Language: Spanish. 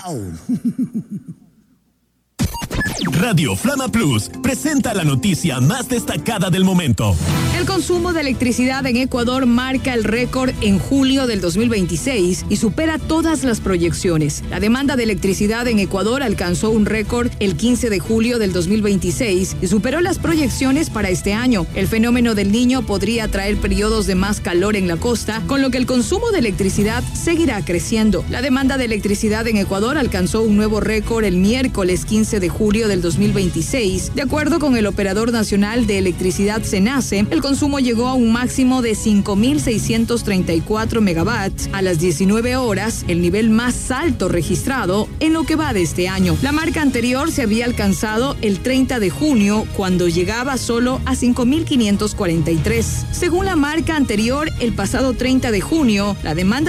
¡Wow! Radio Flama Plus presenta la noticia más destacada del momento. El consumo de electricidad en Ecuador marca el récord en julio del 2026 y supera todas las proyecciones. La demanda de electricidad en Ecuador alcanzó un récord el 15 de julio del 2026 y superó las proyecciones para este año. El fenómeno del Niño podría traer periodos de más calor en la costa, con lo que el consumo de electricidad seguirá creciendo. La demanda de electricidad en Ecuador alcanzó un nuevo récord el miércoles 15 de julio del 2026. De acuerdo con el Operador Nacional de Electricidad SENACE, el consumo llegó a un máximo de 5.634 megawatts a las 19 horas, el nivel más alto registrado en lo que va de este año. La marca anterior se había alcanzado el 30 de junio, cuando llegaba solo a 5.543. Según la marca anterior, el pasado 30 de junio, la demanda